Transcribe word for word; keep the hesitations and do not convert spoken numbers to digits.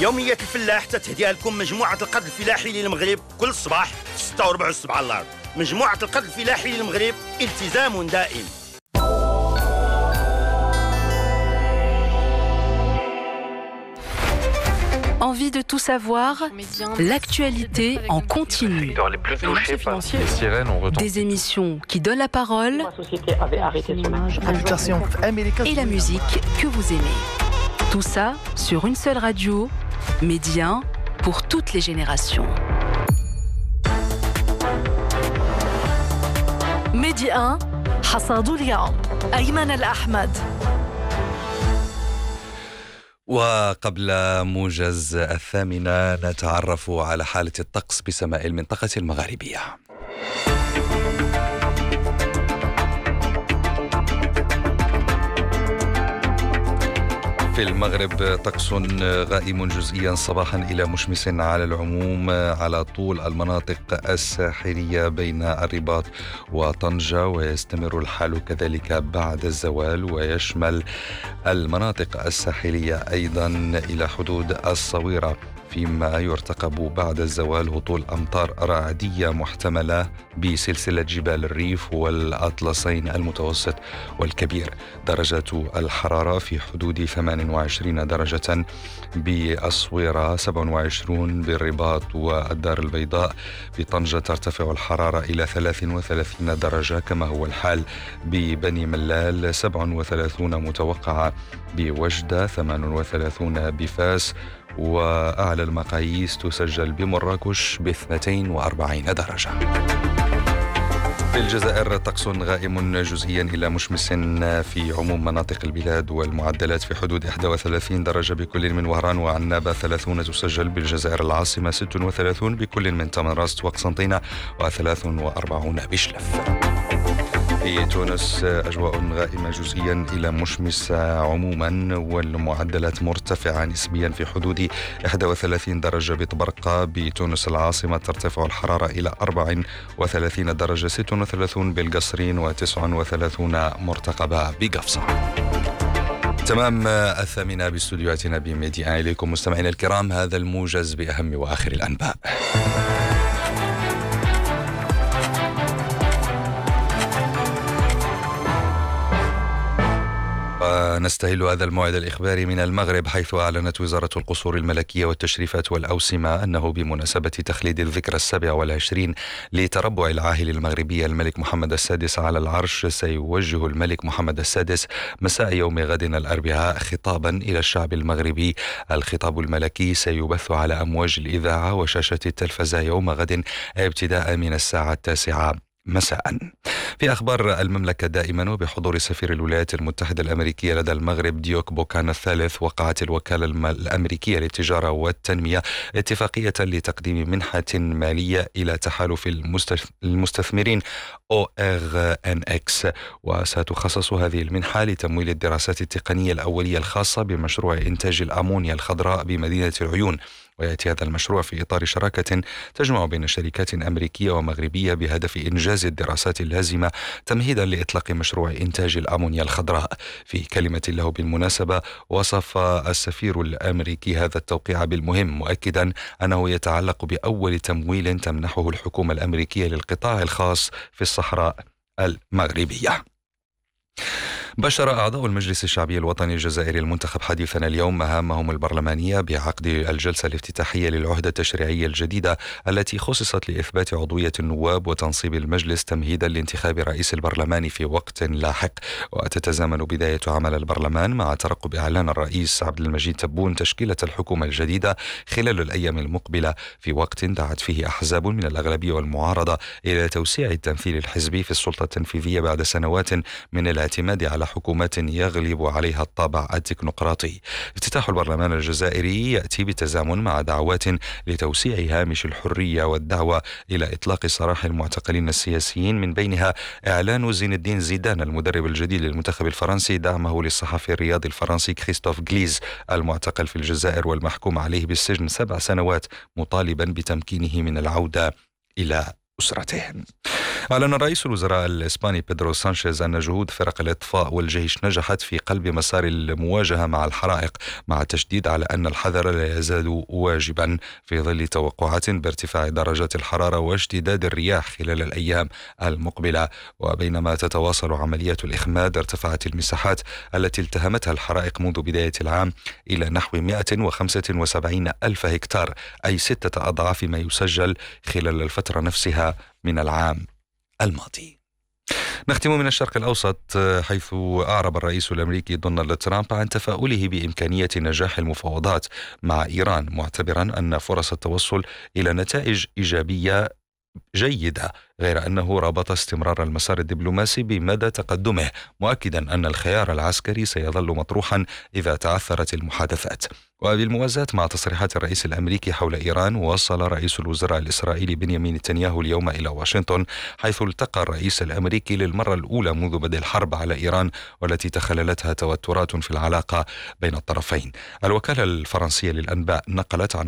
يومية الفلاح تتهديها لكم مجموعة القرض الفلاحي للمغرب كل صباح في ستة وربع الصبح على الأرض. مجموعة القرض الفلاحي للمغرب، التزام دائم. Envie de tout savoir, l'actualité en continu. Des émissions qui donnent la parole et la musique que vous aimez. Tout ça sur une seule radio, Média pour toutes les générations. ميديا حصاد اليوم أيمن الأحمد. وقبل موجز الثامنة نتعرف على حالة الطقس بسماء المنطقة المغاربية. في المغرب طقس غائم جزئيا صباحا إلى مشمس على العموم على طول المناطق الساحلية بين الرباط وطنجة، ويستمر الحال كذلك بعد الزوال ويشمل المناطق الساحلية أيضا إلى حدود الصويرة، فيما يرتقب بعد الزوال هطول أمطار رعدية محتملة بسلسلة جبال الريف والأطلسين المتوسط والكبير. درجة الحرارة في حدود ثمانية وعشرين درجة بالصويرة، سبعة وعشرين بالرباط والدار البيضاء. بطنجة ترتفع الحرارة إلى ثلاثة وثلاثين درجة كما هو الحال ببني ملال، سبعة وثلاثين متوقعة بوجدة، ثمانية وثلاثين بفاس، وأعلى المقاييس تسجل بمراكش باثنتين وأربعين درجة. في الجزائر طقس غائم جزئيا إلى مشمس في عموم مناطق البلاد، والمعدلات في حدود إحدى وثلاثين درجة بكل من وهران وعنابة، ثلاثين تسجل بالجزائر العاصمة، ستة وثلاثين بكل من تمنراست وقسنطينة، وثلاثة وأربعين بشلف. في تونس أجواء غائمة جزئيا إلى مشمس عموما، والمعدلات مرتفعة نسبيا في حدود إحدى وثلاثين درجة بطبرقة. بتونس العاصمة ترتفع الحرارة إلى أربعة وثلاثين درجة، ستة وثلاثين بالقصرين، وتسعة وثلاثين مرتقبة بقفصة. تمام الثامنة باستوديوهاتنا بميديا. إليكم مستمعينا الكرام هذا الموجز بأهم وآخر الأنباء. ونستهل هذا الموعد الإخباري من المغرب، حيث أعلنت وزارة القصور الملكية والتشريفات والأوسمة أنه بمناسبة تخليد الذكرى السابعة والعشرين لتربع العاهل المغربي الملك محمد السادس على العرش، سيوجه الملك محمد السادس مساء يوم غد الأربعاء خطابا إلى الشعب المغربي. الخطاب الملكي سيبث على أمواج الإذاعة وشاشة التلفزة يوم غد ابتداء من الساعة التاسعة مساء. في أخبار المملكة دائما وبحضور سفير الولايات المتحدة الأمريكية لدى المغرب ديوك بوكان الثالث، وقعت الوكالة الأمريكية للتجارة والتنمية اتفاقية لتقديم منحة مالية إلى تحالف المستثمرين أو إغ إن إكس، وستخصص هذه المنحة لتمويل الدراسات التقنية الأولية الخاصة بمشروع إنتاج الأمونيا الخضراء بمدينة العيون. ويأتي هذا المشروع في إطار شراكة تجمع بين شركات أمريكية ومغربية بهدف إنجاز الدراسات اللازمة تمهيدا لإطلاق مشروع إنتاج الأمونيا الخضراء. في كلمة له بالمناسبة، وصف السفير الأمريكي هذا التوقيع بالمهم، مؤكدا أنه يتعلق بأول تمويل تمنحه الحكومة الأمريكية للقطاع الخاص في الصحراء المغربية. بشر أعضاء المجلس الشعبي الوطني الجزائري المنتخب حديثنا اليوم مهامهم البرلمانية بعقد الجلسة الافتتاحية للعهدة التشريعية الجديدة التي خصصت لإثبات عضوية النواب وتنصيب المجلس تمهيدا لانتخاب رئيس البرلمان في وقت لاحق. وتتزامن بداية عمل البرلمان مع ترقب إعلان الرئيس عبد المجيد تبون تشكيلة الحكومة الجديدة خلال الأيام المقبلة، في وقت دعت فيه أحزاب من الأغلبية والمعارضة إلى توسيع التمثيل الحزبي في السلطة التنفيذية بعد سنوات من الاعتماد على حكومات يغلب عليها الطابع التكنوقراطي. افتتاح البرلمان الجزائري يأتي بتزامن مع دعوات لتوسيع هامش الحرية والدعوة إلى إطلاق سراح المعتقلين السياسيين، من بينها إعلان زين الدين زيدان المدرب الجديد للمنتخب الفرنسي دعمه للصحفي الرياضي الفرنسي كريستوف غليز المعتقل في الجزائر والمحكوم عليه بالسجن سبع سنوات، مطالبا بتمكينه من العودة إلى أسرته. أعلن رئيس الوزراء الإسباني بيدرو سانشيز أن جهود فرق الإطفاء والجيش نجحت في قلب مسار المواجهة مع الحرائق، مع التشديد على أن الحذر لا يزال واجبا في ظل توقعات بارتفاع درجات الحرارة واشتداد الرياح خلال الأيام المقبلة. وبينما تتواصل عمليات الإخماد، ارتفعت المساحات التي التهمتها الحرائق منذ بداية العام إلى نحو مئة وخمسة وسبعين ألف هكتار، أي ستة أضعاف ما يسجل خلال الفترة نفسها من العام الماضي. نختم من الشرق الأوسط، حيث أعرب الرئيس الأمريكي دونالد ترامب عن تفاؤله بإمكانية نجاح المفاوضات مع إيران، معتبرا أن فرص التوصل إلى نتائج إيجابية جيدة، غير أنه رابط استمرار المسار الدبلوماسي بمدى تقدمه، مؤكدا أن الخيار العسكري سيظل مطروحا إذا تعثرت المحادثات. وبالموازاة مع تصريحات الرئيس الأمريكي حول إيران، وصل رئيس الوزراء الإسرائيلي بنيامين نتنياهو اليوم إلى واشنطن، حيث التقى الرئيس الأمريكي للمرة الأولى منذ بدء الحرب على إيران، والتي تخللتها توترات في العلاقة بين الطرفين. الوكالة الفرنسية للأنباء نقلت عن